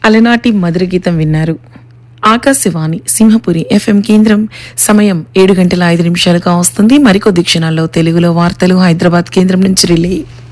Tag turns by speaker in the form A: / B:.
A: అలనాటి మధుర గీతం విన్నారు. ఆకాశవాణి సింహపురి FM కేంద్రం. సమయం 7 గంటల 5 నిమిషాలుగా వస్తుంది. మరికొద్ది క్షణాల్లో తెలుగులో వార్తలు హైదరాబాద్ కేంద్రం నుంచి రిలే.